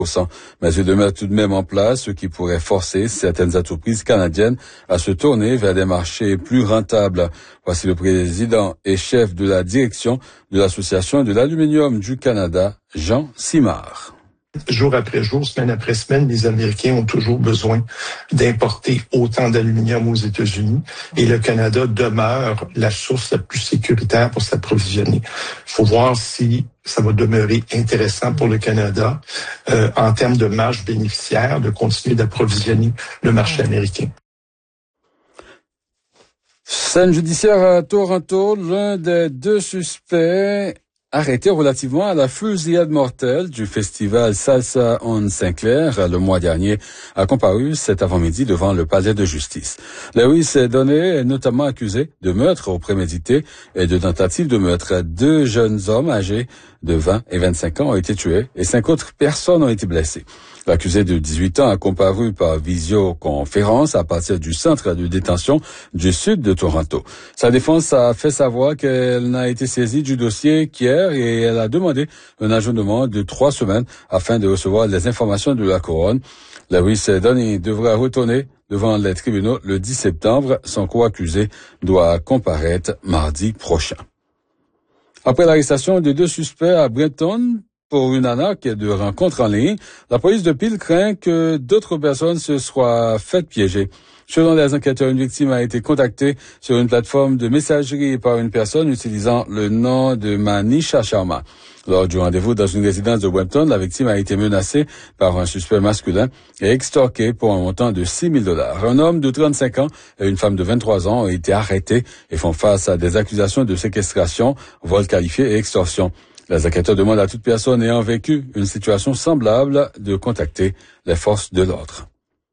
Mais il demeure tout de même en place, ce qui pourrait forcer certaines entreprises canadiennes à se tourner vers des marchés plus rentables. Voici le président et chef de la direction de l'Association de l'aluminium du Canada, Jean Simard. Jour après jour, semaine après semaine, les Américains ont toujours besoin d'importer autant d'aluminium aux États-Unis et le Canada demeure la source la plus sécuritaire pour s'approvisionner. Il faut voir si ça va demeurer intéressant pour le Canada en termes de marge bénéficiaire de continuer d'approvisionner le marché américain. Scène judiciaire à Toronto, l'un des deux suspects arrêté relativement à la fusillade mortelle du festival Salsa on Saint-Clair le mois dernier a comparu cet avant-midi devant le palais de justice. Lewis Donné est notamment accusé de meurtre au prémédité et de tentative de meurtre. 2 jeunes hommes âgés de 20 et 25 ans ont été tués et 5 autres personnes ont été blessées. L'accusé de 18 ans a comparu par visioconférence à partir du centre de détention du sud de Toronto. Sa défense a fait savoir qu'elle n'a été saisie du dossier qu'hier et elle a demandé un ajournement de 3 semaines afin de recevoir les informations de la couronne. Lewis Donny devra retourner devant les tribunaux le 10 septembre. Son co-accusé doit comparaître mardi prochain. Après l'arrestation de 2 suspects à Brenton, pour une arnaque de rencontre en ligne, la police de Peel craint que d'autres personnes se soient faites piéger. Selon les enquêteurs, une victime a été contactée sur une plateforme de messagerie par une personne utilisant le nom de Manisha Sharma. Lors du rendez-vous dans une résidence de Brampton, la victime a été menacée par un suspect masculin et extorquée pour un montant de $6,000. Un homme de 35 ans et une femme de 23 ans ont été arrêtés et font face à des accusations de séquestration, vol qualifié et extorsion. Les enquêteurs demandent à toute personne ayant vécu une situation semblable de contacter les forces de l'ordre.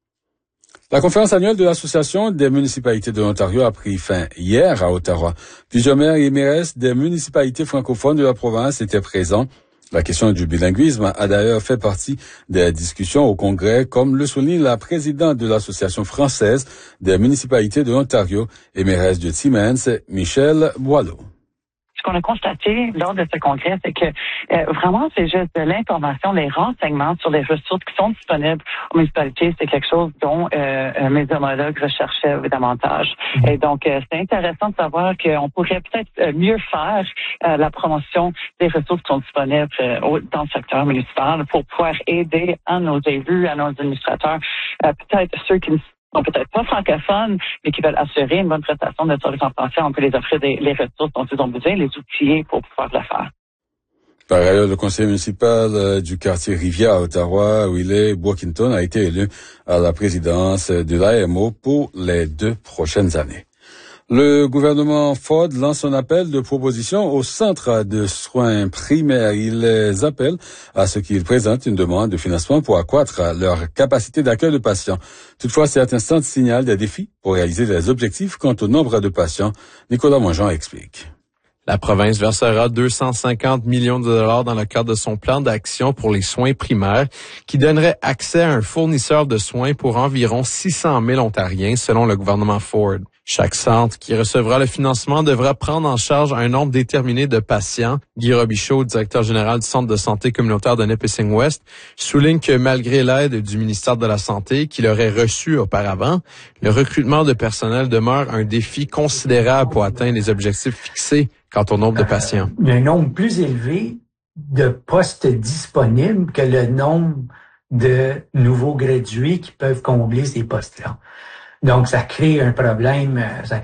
La conférence annuelle de l'Association des municipalités de l'Ontario a pris fin hier à Ottawa. Plusieurs maires et mairesses des municipalités francophones de la province étaient présents. La question du bilinguisme a d'ailleurs fait partie des discussions au Congrès, comme le souligne la présidente de l'Association française des municipalités de l'Ontario et mairesse de Timmins, Michelle Boileau. Ce qu'on a constaté lors de ce congrès, c'est que vraiment, c'est juste de l'information, les renseignements sur les ressources qui sont disponibles aux municipalités. C'est quelque chose dont mes homologues recherchaient davantage. Et donc, c'est intéressant de savoir qu'on pourrait peut-être mieux faire la promotion des ressources qui sont disponibles dans le secteur municipal pour pouvoir aider à nos élus, à nos administrateurs, peut-être ceux qui ne sont peut-être pas francophones, mais qui veulent assurer une bonne prestation de services en français. On peut les offrir les ressources dont ils ont besoin, les outils pour pouvoir le faire. Par ailleurs, le conseiller municipal du quartier Rivière à Ottawa, Willie Boakington, a été élu à la présidence de l'AMO pour les 2 prochaines années. Le gouvernement Ford lance un appel de proposition au centre de soins primaires. Il les appelle à ce qu'ils présentent une demande de financement pour accroître leur capacité d'accueil de patients. Toutefois, certains centres signalent des défis pour réaliser les objectifs quant au nombre de patients. Nicolas Mongeon explique. La province versera 250 millions de dollars dans le cadre de son plan d'action pour les soins primaires qui donnerait accès à un fournisseur de soins pour environ 600 000 Ontariens selon le gouvernement Ford. Chaque centre qui recevra le financement devra prendre en charge un nombre déterminé de patients. Guy Robichaud, directeur général du Centre de santé communautaire de Nipissing-West, souligne que malgré l'aide du ministère de la Santé qu'il aurait reçue auparavant, le recrutement de personnel demeure un défi considérable pour atteindre les objectifs fixés quant au nombre de patients. Un nombre plus élevé de postes disponibles que le nombre de nouveaux gradués qui peuvent combler ces postes-là. Donc, ça crée un problème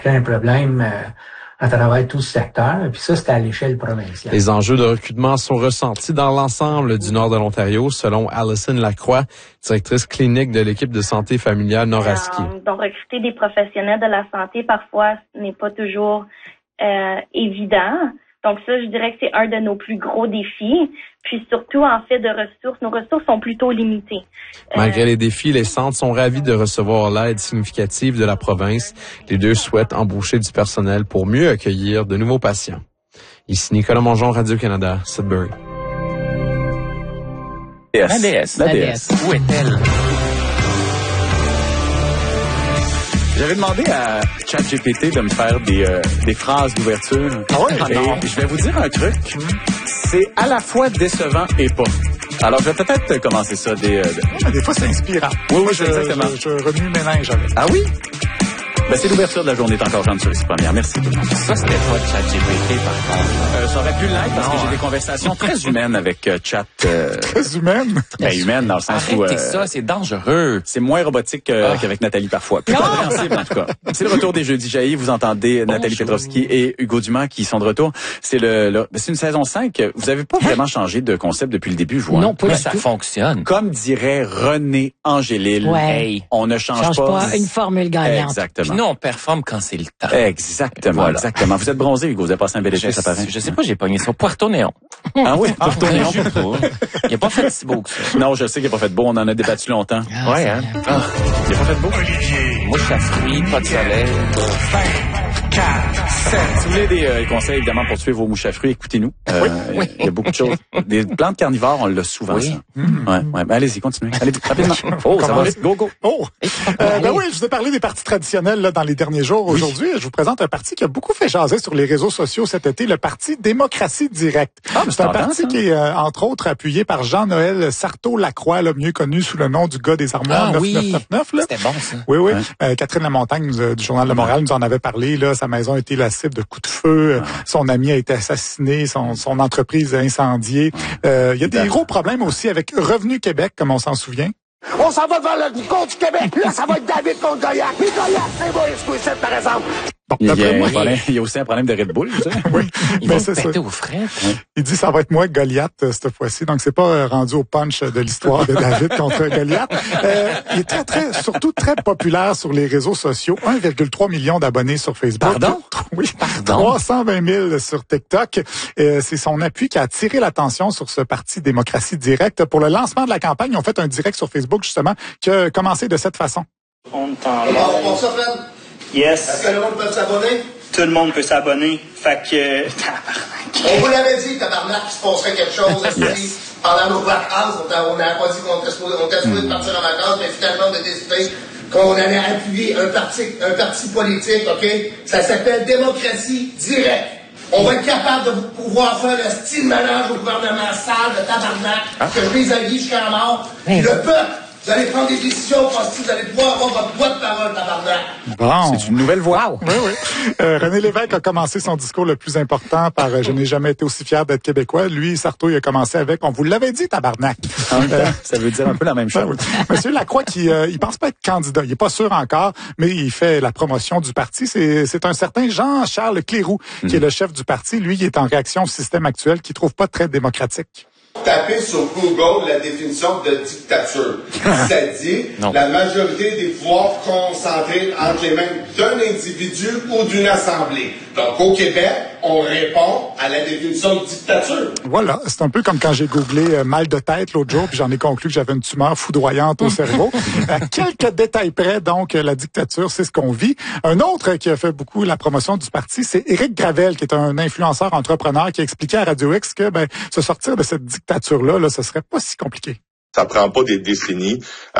à travers tout ce secteur. Puis ça, c'est à l'échelle provinciale. Les enjeux de recrutement sont ressentis dans l'ensemble du nord de l'Ontario, selon Alison Lacroix, directrice clinique de l'équipe de santé familiale Nord-Aski. Donc, recruter des professionnels de la santé, parfois, ce n'est pas toujours évident. Donc ça, je dirais que c'est un de nos plus gros défis. Puis surtout, en fait, de ressources, nos ressources sont plutôt limitées. Malgré les défis, les centres sont ravis de recevoir l'aide significative de la province. Les deux souhaitent embaucher du personnel pour mieux accueillir de nouveaux patients. Ici Nicolas Mongeon, Radio-Canada, Sudbury. La déesse. Où est-elle? J'avais demandé à ChatGPT de me faire des phrases d'ouverture. Ah ouais? Et je vais vous dire un truc. C'est à la fois décevant et pas. Alors, je vais peut-être commencer ça Des fois, c'est inspirant. Oui, exactement. Je remue mes linges avec. Ah oui? Ben, c'est l'ouverture de la journée. T'es encore jeune sur les 6 premières. Merci. Ça, c'était pas ChatGPT, par contre. Ça aurait pu l'être parce que j'ai des conversations très humaines avec Chat. Très humaines? Ben, humaines dans le sens où... Arrêtez ça, c'est dangereux. C'est moins robotique qu'avec Nathalie parfois. Plus compréhensible, en tout cas. C'est le retour des Jeudis jaillis. Vous entendez Nathalie Petrovski et Hugo Dumas qui sont de retour. C'est c'est une saison 5. Vous avez pas vraiment changé de concept depuis le début, je vois. Non, pas ça fonctionne. Comme dirait René Angélil, on ne change pas une formule gagnante. Exactement. Puis nous, on performe quand c'est le temps. Exactement, exactement. Vous êtes bronzé, Hugo. Vous avez passé un bel été, ça paraît. Je sais pas, j'ai pogné ça. Puerto Néon. Ah oui, Puerto Néon. Il a pas fait si beau que ça. Non, je sais qu'il a pas fait beau. On en a débattu longtemps. Ouais, hein. Il a pas fait beau. Mouche à fruits, pas de soleil. 4, 7. Si vous voulez des conseils, évidemment, pour tuer vos mouches à fruits, écoutez-nous. Il y a beaucoup de choses. Des plantes carnivores, on l'a souvent, ça. Ouais. Ben, allez-y, continuez. Allez, rapidement. Ça va vite. Go. Ben oui, je vous ai parlé des partis traditionnels là, dans les derniers jours. Aujourd'hui, je vous présente un parti qui a beaucoup fait jaser sur les réseaux sociaux cet été, le parti Démocratie Directe. C'est un parti qui est, entre autres, appuyé par Jean-Noël Sartaud-Lacroix, là, mieux connu sous le nom du gars des armoires 9999. Là. C'était bon, ça. Oui. Catherine Lamontagne du Journal de Montréal nous en avait parlé. Là, sa maison a été la cible de coups de feu. Son ami a été assassiné. Son entreprise incendiée. Il y a des gros problèmes aussi avec Revenu Québec, comme on s'en souvient. On s'en va vers le compte du Québec. Là, ça va être David contre Goliath. Puis Goliath, c'est moi, excusez, par exemple. Bon, il y a aussi un problème de Red Bull, tu sais. Oui, ils vont se péter aux frais. Il dit ça va être moi Goliath cette fois-ci. Donc c'est pas rendu au punch de l'histoire de David contre Goliath. Il est surtout très populaire sur les réseaux sociaux. 1,3 million d'abonnés sur Facebook. Pardon? Oui. 320 000 sur TikTok. C'est son appui qui a attiré l'attention sur ce parti Démocratie Directe. Pour le lancement de la campagne, ils ont fait un direct sur Facebook justement qui a commencé de cette façon. On ça, Fred? Yes. Est-ce que le monde peut s'abonner? Tout le monde peut s'abonner. Fait que... On vous l'avait dit, tabarnak, qu'il se passerait quelque chose. Pendant nos vacances, on n'avait pas dit qu'on était supposé de partir en vacances, mais finalement, on a décidé qu'on allait appuyer un parti politique, OK? Ça s'appelle Démocratie Directe. On va être capable de pouvoir faire le style mélange au gouvernement sale de tabarnak, que je les allie jusqu'à la mort. Puis le peuple, vous allez prendre des décisions, vous allez pouvoir avoir votre voix de parole, tabarnak. Bon. C'est une nouvelle voix. Oui. René Lévesque a commencé son discours le plus important par « Je n'ai jamais été aussi fier d'être québécois ». Lui, Sartaud, il a commencé avec « On vous l'avait dit, tabarnak ». En même temps, ça veut dire un peu la même chose. Monsieur Lacroix, il pense pas être candidat. Il est pas sûr encore, mais il fait la promotion du parti. C'est un certain Jean-Charles Cléroux qui est le chef du parti. Lui, il est en réaction au système actuel qu'il trouve pas très démocratique. Tapez sur Google la définition de dictature. Ça dit la majorité des pouvoirs concentrés entre les mains d'un individu ou d'une assemblée. Donc, au Québec, on répond à la définition de dictature. Voilà, c'est un peu comme quand j'ai googlé mal de tête l'autre jour, puis j'en ai conclu que j'avais une tumeur foudroyante au cerveau. À quelques détails près, donc, la dictature, c'est ce qu'on vit. Un autre qui a fait beaucoup la promotion du parti, c'est Éric Gravel, qui est un influenceur entrepreneur qui a expliqué à Radio X que se sortir de cette dictature-là, ce serait pas si compliqué. Ça prend pas des décennies.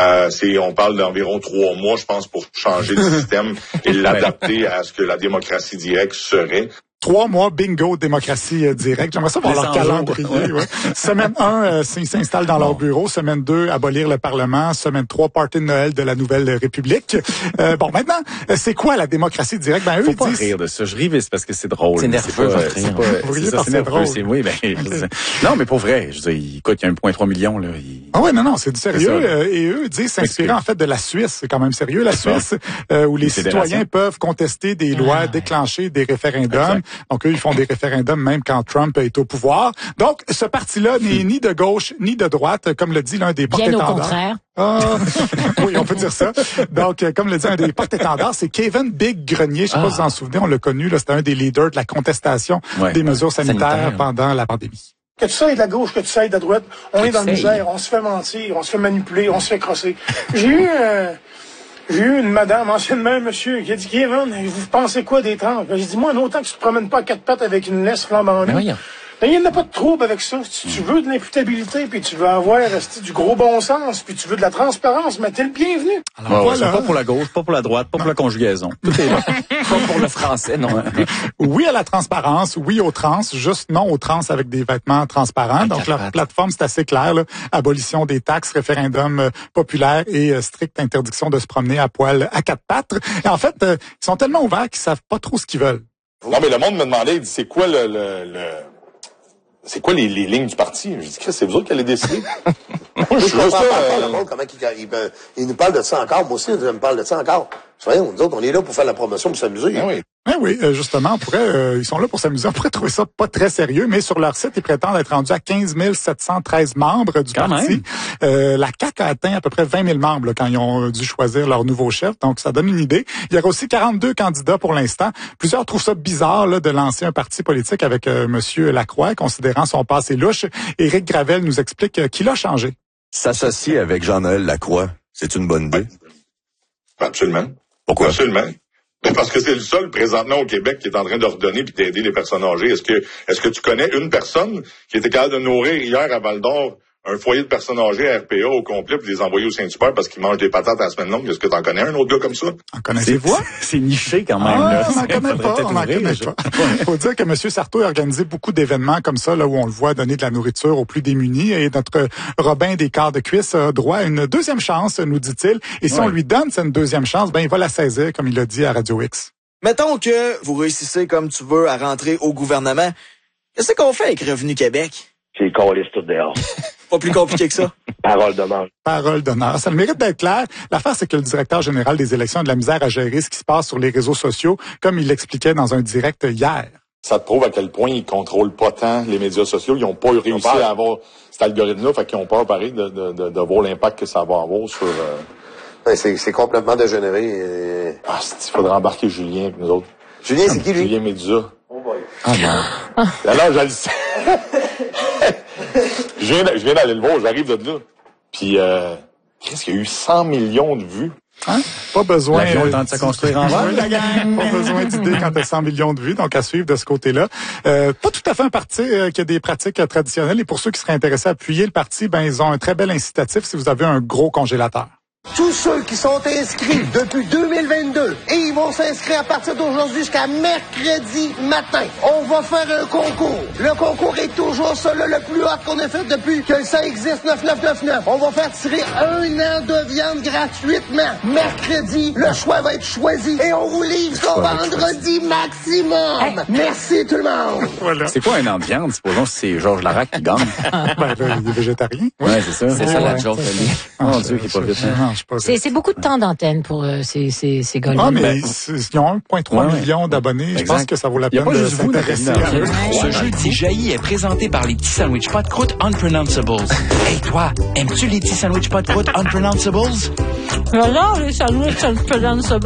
On parle d'environ 3 mois, je pense, pour changer le système et l'adapter à ce que la démocratie directe serait. 3 mois, bingo, démocratie directe. J'aimerais ça voir leur calendrier. Ouais. Semaine 1, ils s'installent dans leur bureau. Semaine 2, abolir le Parlement. Semaine 3, party de Noël de la Nouvelle République. Maintenant, c'est quoi la démocratie directe? Eux, faut pas rire de ça. Je ris, c'est parce que c'est drôle. C'est nerveux, c'est nerveux. Oui, non, mais pour vrai. Je veux dire, écoute, il y a 1,3 million, là. Ah ouais, non, c'est du sérieux. Et eux disent s'inspirer, en fait, de la Suisse. C'est quand même sérieux, la Suisse, où les citoyens peuvent contester des lois, déclencher des référendums. Donc, eux, ils font des référendums même quand Trump est au pouvoir. Donc, ce parti-là n'est ni de gauche ni de droite, comme le dit l'un des porte-étendards. Bien au contraire. Oui, on peut dire ça. Donc, comme le dit un des porte-étendards, c'est Kevin Big Grenier. Je sais pas si vous en souvenez, on l'a connu. Là, c'était un des leaders de la contestation des mesures sanitaires pendant la pandémie. Que tu sois de la gauche, que tu sois de la droite, on est dans le misère, on se fait mentir, on se fait manipuler, on se fait crosser. J'ai eu une madame, anciennement un monsieur, qui a dit « Kevin, vous pensez quoi des trans? » J'ai dit « Moi, en autant que tu te promènes pas à 4 pattes avec une laisse flambant en Il n'y en a pas de trouble avec ça. Si tu veux de l'imputabilité, puis tu veux avoir du gros bon sens, puis tu veux de la transparence, mais t'es le bienvenu. Alors, voilà. Pas pour la gauche, pas pour la droite, pas pour la conjugaison. Tout est là. Pas pour le français, non. Oui à la transparence, oui aux trans, juste non aux trans avec des vêtements transparents. Donc, leur plateforme, c'est assez clair. Là. Abolition des taxes, référendum populaire et stricte interdiction de se promener à poil à quatre pattes. Et en fait, ils sont tellement ouverts qu'ils savent pas trop ce qu'ils veulent. Non, mais le monde me demandait, il dit, c'est quoi c'est quoi les lignes du parti? Je dis, c'est vous autres qui allez décider. Moi, je comprends pas le monde, comment il nous parle de ça encore. Moi aussi, je me parle de ça encore. Voyons, nous autres, on est là pour faire la promotion, pour s'amuser. Ah oui. Oui, justement, ils sont là pour s'amuser. On pourrait trouver ça pas très sérieux, mais sur leur site, ils prétendent être rendus à 15 713 membres du parti. La CAQ a atteint à peu près 20 000 membres là, quand ils ont dû choisir leur nouveau chef. Donc, ça donne une idée. Il y aura aussi 42 candidats pour l'instant. Plusieurs trouvent ça bizarre là, de lancer un parti politique avec Monsieur Lacroix, considérant son passé louche. Éric Gravel nous explique qui l'a changé. S'associer avec Jean-Noël Lacroix, c'est une bonne idée? Absolument. Pourquoi? Absolument. Parce que c'est le seul présentement au Québec qui est en train d'ordonner puis d'aider les personnes âgées. Est-ce que tu connais une personne qui était capable de nourrir hier à Val-d'Or un foyer de personnes âgées à RPA au complet puis les envoyer au Saint-Hubert parce qu'ils mangent des patates à la semaine longue? Est-ce que t'en connais un autre gars comme ça? En connaissez-vous? C'est niché quand même. Là. On n'en connaît pas. Faut dire que M. Sarto a organisé beaucoup d'événements comme ça, là où on le voit donner de la nourriture aux plus démunis. Et notre Robin des quarts de cuisse a droit à une deuxième chance, nous dit-il. Et si on lui donne cette deuxième chance, il va la saisir, comme il l'a dit à Radio X. Mettons que vous réussissez comme tu veux à rentrer au gouvernement. Qu'est-ce qu'on fait avec Revenu Québec? C'est qu'on laisse tout dehors. Pas plus compliqué que ça. Parole d'honneur. Parole d'honneur. Ça le mérite d'être clair. L'affaire, c'est que le directeur général des élections a de la misère à gérer ce qui se passe sur les réseaux sociaux, comme il l'expliquait dans un direct hier. Ça te prouve à quel point ils contrôlent pas tant les médias sociaux. Ils n'ont pas réussi à avoir cet algorithme-là, fait qu'ils ont peur, pareil, de voir l'impact que ça va avoir sur... C'est complètement dégénéré. Il faudrait embarquer Julien avec nous autres. Julien, c'est qui, lui? Julien Médusa. Oh boy. Ah non. Alors, je le sais. Je viens d'aller le voir, j'arrive de là. Puis, qu'est-ce qu'il y a eu 100 millions de vues? Hein? Pas besoin de se construire en vol. Pas besoin d'idées quand t'as 100 millions de vues, donc à suivre de ce côté-là. Pas tout à fait un parti qui a des pratiques traditionnelles. Et pour ceux qui seraient intéressés à appuyer le parti, ils ont un très bel incitatif si vous avez un gros congélateur. Tous ceux qui sont inscrits depuis 2022 et ils vont s'inscrire à partir d'aujourd'hui jusqu'à mercredi matin. On va faire un concours. Le concours est toujours celui le plus hot qu'on a fait depuis que ça existe, 9999. On va faire tirer 1 an de viande gratuitement. Mercredi, le choix va être choisi et on vous livre ça vendredi maximum. Merci tout le monde. Voilà. C'est quoi un an de viande? Supposons que c'est Georges Larac qui gagne. Là, il est végétarien. Ouais, c'est ça. C'est ça la joke. Mon Dieu, qui est pas vite. C'est beaucoup de temps d'antenne pour ces gars-là. Ah, mais ils ont 1,3 million d'abonnés. Je pense que ça vaut la peine de s'intéresser à eux. Ce jeudi jaillit est présenté par les petits sandwichs pas de croûte Unpronounceables. Hey, toi, aimes-tu les petits sandwichs pas de croûte Unpronounceables? J'adore les sandwichs Unpronounceables.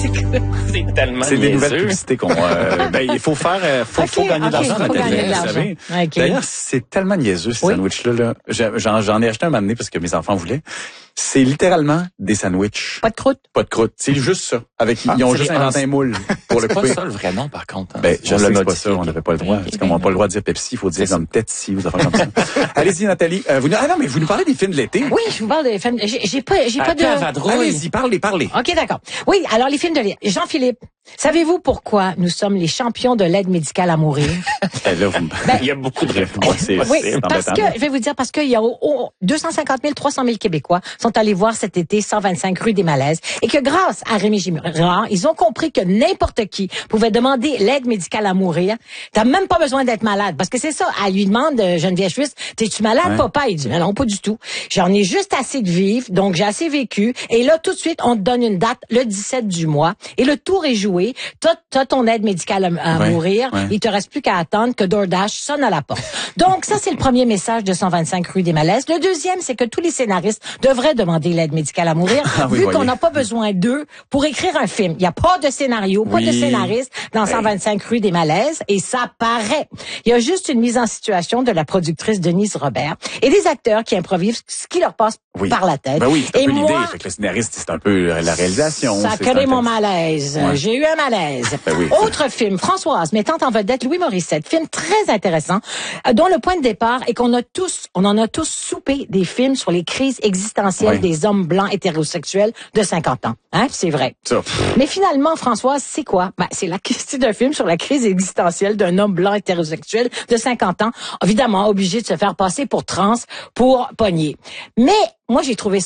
C'est tellement C'est des nouvelles publicités qu'on... il faut faire... faut gagner de l'argent, Nathalie, vous savez. D'ailleurs, c'est tellement niaiseux, ces sandwichs-là. J'en ai acheté un moment donné parce que mes enfants voulaient. C'est littéralement des sandwichs. Pas de croûte? Pas de croûte. C'est juste ça. Ils ont juste inventé un moule pour le couper. C'est pas ça le vrai nom, par contre. Je sais que c'est pas ça. On n'avait pas le droit. C'est comme on n'a pas le droit de dire Pepsi. Il faut dire comme Pepsi ou des affaires comme ça. Allez-y, Nathalie. Vous nous parlez des films de l'été. Oui, je vous parle des films. J'ai pas de... Allez-y, parlez. OK, d'accord. Oui, alors les films de l'été. Jean-Philippe, savez-vous pourquoi nous sommes les champions de l'aide médicale à mourir? Il y a beaucoup de réponses. Oui, parce que, je vais vous dire, parce qu'il y a 250 000, 300 000 Québécois sont allés voir cet été 125 rue des Malaises et que grâce à Rémi Girard, ils ont compris que n'importe qui pouvait demander l'aide médicale à mourir. T'as même pas besoin d'être malade parce que c'est ça. Elle lui demande, Geneviève Suisse, t'es-tu malade, papa? Il dit, mais non, pas du tout. J'en ai juste assez de vivre, donc j'ai assez vécu. Et là, tout de suite, on te donne une date, le 17 du mois. Et le tour est joué. T'as ton aide médicale à mourir. Il te reste plus qu'à attendre que DoorDash sonne à la porte. Donc, ça, c'est le premier message de 125 rue des Malaises. Le deuxième, c'est que tous les scénaristes devraient demander l'aide médicale à mourir, vu qu'on n'a pas besoin d'eux pour écrire un film. Il n'y a pas de scénario, pas de scénariste dans 125 rue des Malaises, et ça paraît. Il y a juste une mise en situation de la productrice Denise Robert et des acteurs qui improvisent ce qui leur passe par la tête. C'est un peu moi, l'idée. Fait que le scénariste, c'est un peu la réalisation. Ça crée mon malaise. J'ai eu eu un malaise. Ben oui, Autre film, Françoise, mettant en vedette Louis Morissette. Film très intéressant, dont le point de départ est qu'on en a tous soupé des films sur les crises existentielles des hommes blancs hétérosexuels de 50 ans. Hein? C'est vrai. Ça. Mais finalement, Françoise, c'est quoi? Ben, c'est d'un film sur la crise existentielle d'un homme blanc hétérosexuel de 50 ans, évidemment obligé de se faire passer pour trans pour pogner. Mais moi, j'ai trouvé